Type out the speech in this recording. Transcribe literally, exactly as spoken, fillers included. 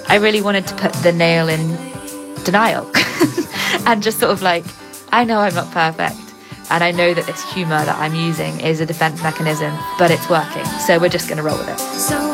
I really wanted to put the nail in denial and just sort of like, I know I'm not perfect. And I know that this humour that I'm using is a defence mechanism, but it's working. So we're just going to roll with it. So